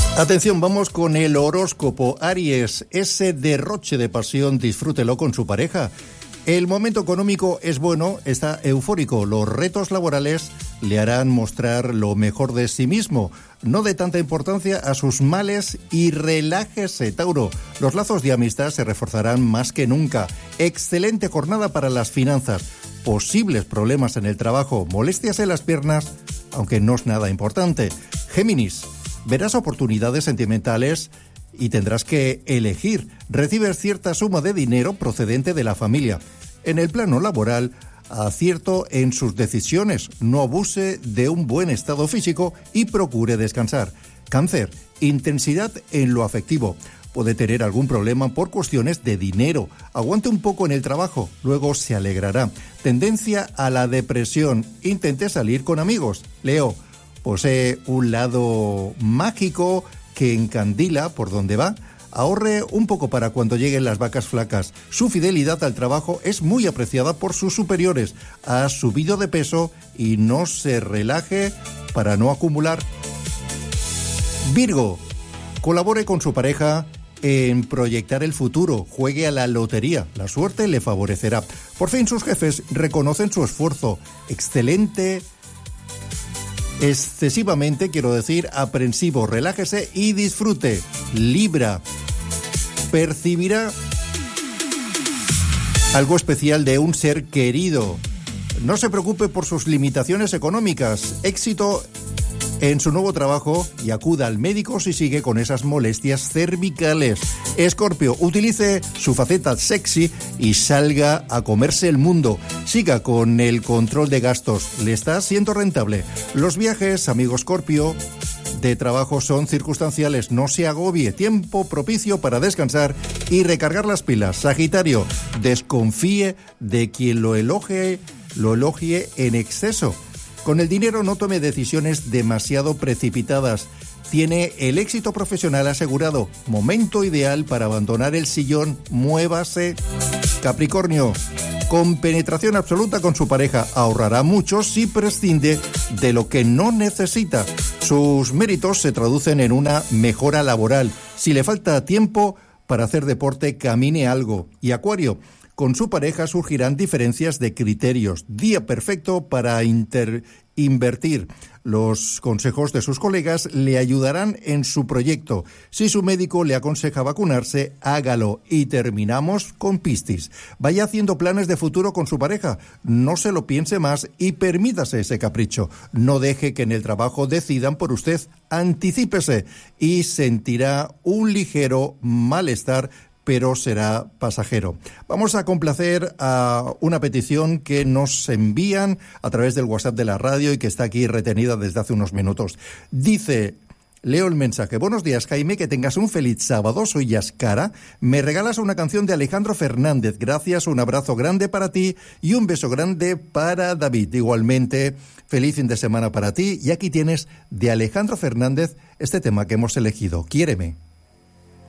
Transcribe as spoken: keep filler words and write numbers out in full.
Atención, vamos con el horóscopo. Aries, ese derroche de pasión, disfrútelo con su pareja. El momento económico es bueno, está eufórico. Los retos laborales le harán mostrar lo mejor de sí mismo. No dé tanta importancia a sus males y relájese, Tauro. Los lazos de amistad se reforzarán más que nunca. Excelente jornada para las finanzas. Posibles problemas en el trabajo, molestias en las piernas, aunque no es nada importante. Géminis, verás oportunidades sentimentales y tendrás que elegir. Recibes cierta suma de dinero procedente de la familia. En el plano laboral, acierto en sus decisiones. No abuse de un buen estado físico y procure descansar. Cáncer, intensidad en lo afectivo. Puede tener algún problema por cuestiones de dinero. Aguante un poco en el trabajo, luego se alegrará. Tendencia a la depresión. Intente salir con amigos. Leo, posee un lado mágico que encandila por donde va. Ahorre un poco para cuando lleguen las vacas flacas. Su fidelidad al trabajo es muy apreciada por sus superiores. Ha subido de peso y no se relaje para no acumular. Virgo, colabore con su pareja en proyectar el futuro. Juegue a la lotería. La suerte le favorecerá. Por fin sus jefes reconocen su esfuerzo. Excelente. Excesivamente, quiero decir, aprensivo. Relájese y disfrute. Libra, percibirá algo especial de un ser querido. No se preocupe por sus limitaciones económicas. Éxito en su nuevo trabajo y acuda al médico si sigue con esas molestias cervicales. Escorpio, utilice su faceta sexy y salga a comerse el mundo. Siga con el control de gastos. Le está siendo rentable. Los viajes, amigo Escorpio, de trabajo son circunstanciales. No se agobie. Tiempo propicio para descansar y recargar las pilas. Sagitario, desconfíe de quien lo elogie, lo elogie en exceso. Con el dinero no tome decisiones demasiado precipitadas. Tiene el éxito profesional asegurado. Momento ideal para abandonar el sillón. Muévase. Capricornio, con penetración absoluta con su pareja. Ahorrará mucho si prescinde de lo que no necesita. Sus méritos se traducen en una mejora laboral. Si le falta tiempo para hacer deporte, camine algo. Y Acuario, con su pareja surgirán diferencias de criterios. Día perfecto para inter- invertir. Los consejos de sus colegas le ayudarán en su proyecto. Si su médico le aconseja vacunarse, hágalo. Y terminamos con Piscis. Vaya haciendo planes de futuro con su pareja. No se lo piense más y permítase ese capricho. No deje que en el trabajo decidan por usted. Anticípese y sentirá un ligero malestar, pero será pasajero. Vamos a complacer a una petición que nos envían a través del WhatsApp de la radio y que está aquí retenida desde hace unos minutos. Dice, leo el mensaje. Buenos días, Jaime, que tengas un feliz sábado. Soy Yaskara. Me regalas una canción de Alejandro Fernández. Gracias, un abrazo grande para ti y un beso grande para David. Igualmente, feliz fin de semana para ti. Y aquí tienes de Alejandro Fernández este tema que hemos elegido. Quiéreme.